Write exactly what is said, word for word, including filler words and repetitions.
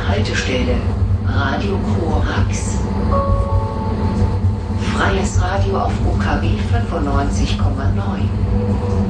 Haltestelle Radio Korax. Freies Radio auf U K W fünfundneunzig Komma neun.